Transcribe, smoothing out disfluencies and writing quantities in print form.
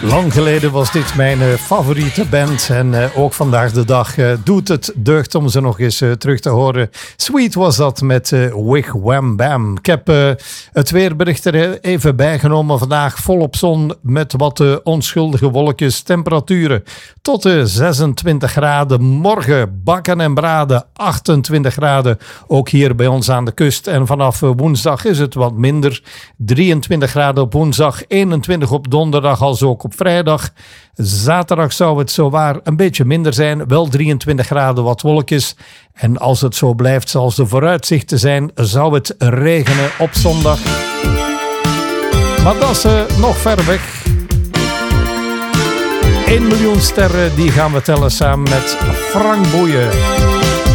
Lang geleden was dit mijn favoriete band en ook vandaag de dag doet het deugd om ze nog eens terug te horen. Sweet was dat met Wig Wham Bam. Ik heb het weerbericht er even bijgenomen vandaag, volop zon met wat onschuldige wolkjes, temperaturen tot de 26 graden. Morgen bakken en braden, 28 graden, ook hier bij ons aan de kust. En vanaf woensdag is het wat minder, 23 graden op woensdag, 21 op donderdag als ook op vrijdag. Zaterdag zou het zowaar een beetje minder zijn, wel 23 graden, wat wolkjes. En als het zo blijft zoals de vooruitzichten zijn, zou het regenen op zondag. Maar dat is nog ver weg. 1 miljoen sterren, die gaan we tellen samen met Frank Boeien.